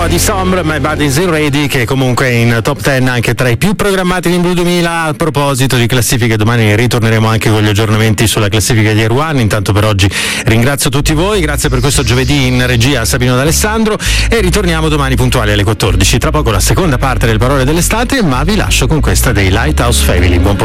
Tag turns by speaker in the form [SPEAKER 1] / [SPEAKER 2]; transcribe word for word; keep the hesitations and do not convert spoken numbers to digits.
[SPEAKER 1] di Sombre, My Body's Ready, che comunque è in top dieci anche tra i più programmati in Blue duemila. A proposito di classifiche, domani ritorneremo anche con gli aggiornamenti sulla classifica di Air One. Intanto per oggi ringrazio tutti voi, grazie per questo giovedì in regia a Sabino D'Alessandro, e ritorniamo domani puntuali alle quattordici. Tra poco la seconda parte delle parole dell'estate, ma vi lascio con questa dei Lighthouse Family. Buon pomeriggio.